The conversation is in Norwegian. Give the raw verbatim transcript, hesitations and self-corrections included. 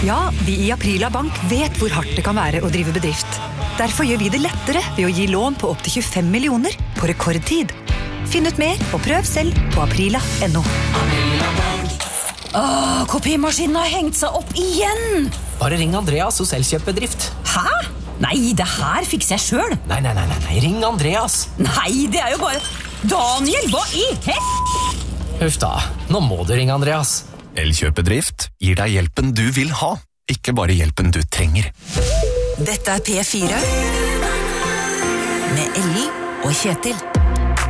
Ja, vi i Aprila Bank vet hvor hardt det kan være å drive bedrift. Derfor gjør vi det lettere ved å gi lån på opp til tjuefem millioner på rekordtid. Finn ut mer og prøv selv på aprila punktum no. Åh, kopimaskinen har hengt seg opp igjen! Bare ring Andreas hos Elkjøp-bedrift. Hæ? Nei, det her fikser jeg selv. Nei, nei, nei, nei, ring Andreas. Nei, det er jo bare... Daniel, hva i hel... Huff da, nå må du ringe Andreas. Elkjøp-bedrift gir deg hjelpen du vil ha, ikke bare hjelpen du trenger. Dette er P fire med Ellen og Kjetil.